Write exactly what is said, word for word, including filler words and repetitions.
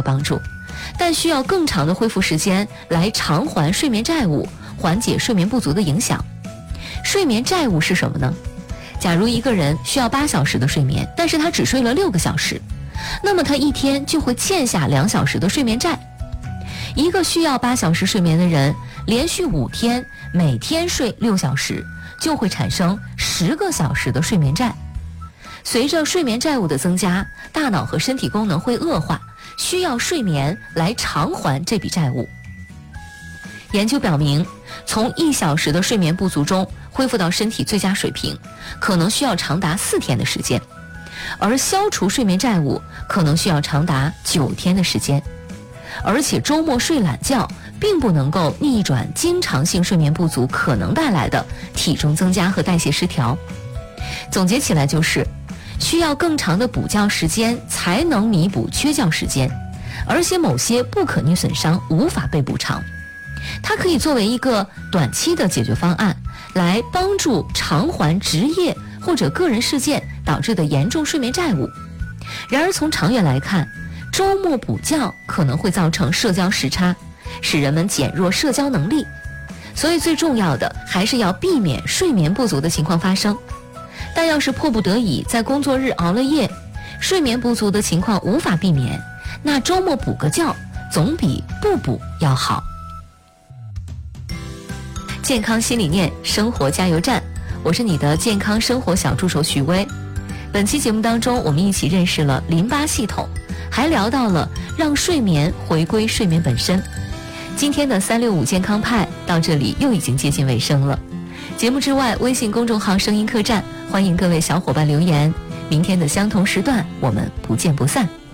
帮助，但需要更长的恢复时间来偿还睡眠债务，缓解睡眠不足的影响。睡眠债务是什么呢？假如一个人需要八小时的睡眠，但是他只睡了六个小时，那么他一天就会欠下两小时的睡眠债。一个需要八小时睡眠的人，连续五天每天睡六小时，就会产生十个小时的睡眠债。随着睡眠债务的增加，大脑和身体功能会恶化，需要睡眠来偿还这笔债务。研究表明，从一小时的睡眠不足中恢复到身体最佳水平，可能需要长达四天的时间，而消除睡眠债务可能需要长达九天的时间。而且周末睡懒觉并不能够逆转经常性睡眠不足可能带来的体重增加和代谢失调。总结起来就是，需要更长的补觉时间才能弥补缺觉时间，而且某些不可逆损伤无法被补偿。它可以作为一个短期的解决方案，来帮助偿还职业或者个人事件导致的严重睡眠债务。然而从长远来看，周末补觉可能会造成社交时差，使人们减弱社交能力。所以最重要的还是要避免睡眠不足的情况发生。但要是迫不得已在工作日熬了夜，睡眠不足的情况无法避免，那周末补个觉总比不补要好。健康新理念，生活加油站，我是你的健康生活小助手许薇。本期节目当中，我们一起认识了淋巴系统，还聊到了让睡眠回归睡眠本身。今天的三六五健康派到这里又已经接近尾声了。节目之外，微信公众号声音客栈，欢迎各位小伙伴留言。明天的相同时段，我们不见不散。